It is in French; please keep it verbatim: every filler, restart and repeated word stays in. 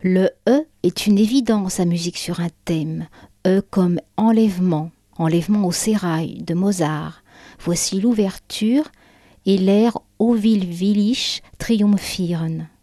Le E est une évidence à musique sur un thème. E comme enlèvement, enlèvement au sérail de Mozart. Voici l'ouverture et l'air O will willig triumphieren.